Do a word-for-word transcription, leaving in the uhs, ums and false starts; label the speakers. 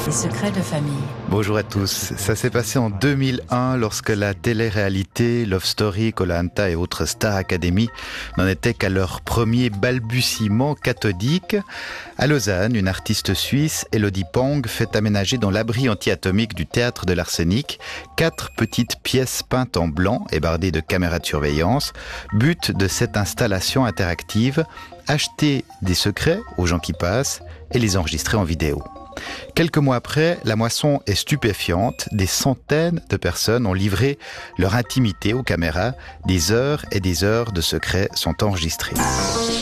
Speaker 1: Les secrets de famille.
Speaker 2: Bonjour à tous. Ça s'est passé en deux mille un lorsque la télé-réalité, Love Story, Koh Lanta et autres Star Academy n'en étaient qu'à leur premier balbutiement cathodique. À Lausanne, une artiste suisse, Elodie Pong, fait aménager dans l'abri anti-atomique du théâtre de l'Arsenic quatre petites pièces peintes en blanc et bardées de caméras de surveillance. But de cette installation interactive, acheter des secrets aux gens qui passent et les enregistrer en vidéo. Quelques mois après, la moisson est stupéfiante. Des centaines de personnes ont livré leur intimité aux caméras. Des heures et des heures de secrets sont enregistrés.